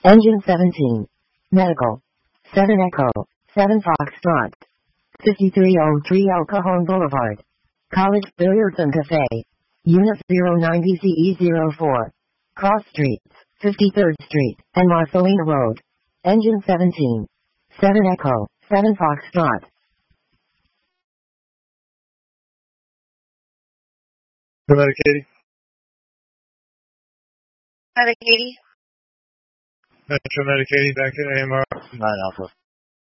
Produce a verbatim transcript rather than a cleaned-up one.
Engine seventeen. Medical. seven Echo. seven Foxtrot. fifty-three oh three El Cajon Boulevard. College Billiards and Cafe. Unit zero nine B C E zero four. Cross Streets, fifty-third Street, and Marcelina Road. Engine seventeen. seven Echo. seven Foxtrot. Commander Katie. Commander Katie. Metro Katie, back at A M R. nine Alpha.